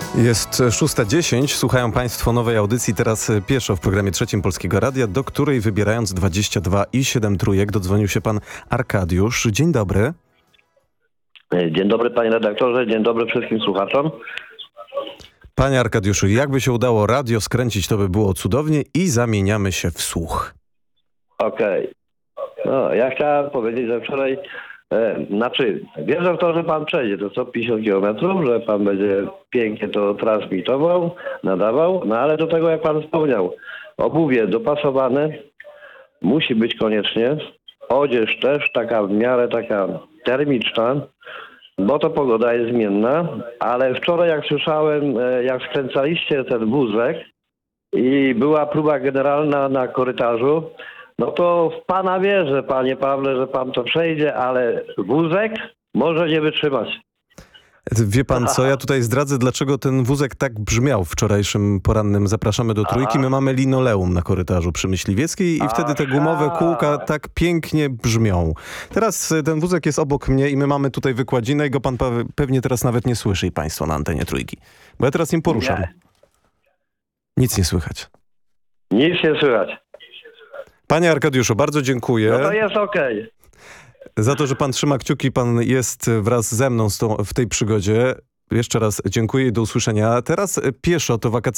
Jest 6:10. Słuchają Państwo nowej audycji Teraz pieszo w programie trzecim Polskiego Radia, do której wybierając 22 i 7 trójek dodzwonił się pan Arkadiusz. Dzień dobry. Dzień dobry panie redaktorze, dzień dobry wszystkim słuchaczom. Panie Arkadiuszu, jakby się udało radio skręcić, to by było cudownie i zamieniamy się w słuch. Okej. No, ja chciałem powiedzieć, że wczoraj, wierzę w to, że pan przejdzie to co 50 kilometrów, że pan będzie pięknie to transmitował, nadawał, no ale do tego, jak pan wspomniał, obuwie dopasowane musi być koniecznie, odzież też taka w miarę taka termiczna, bo to pogoda jest zmienna, ale wczoraj jak słyszałem, jak skręcaliście ten wózek i była próba generalna na korytarzu, no to w pana wierzę, panie Pawle, że pan to przejdzie, ale wózek może nie wytrzymać. Wie pan co, ja tutaj zdradzę, dlaczego ten wózek tak brzmiał wczorajszym porannym Zapraszamy do Trójki. My mamy linoleum na korytarzu przy Myśliwieckiej i wtedy te gumowe kółka tak pięknie brzmią. Teraz ten wózek jest obok mnie i my mamy tutaj wykładzinę i go pan pewnie teraz nawet nie słyszy i państwo na antenie Trójki. Bo ja teraz nim poruszam. Nie. Nic nie słychać. Nic nie słychać. Panie Arkadiuszu, bardzo dziękuję. No to jest okej. Za to, że pan trzyma kciuki, pan jest wraz ze mną w tej przygodzie. Jeszcze raz dziękuję i do usłyszenia. Teraz pieszo to wakacyjne.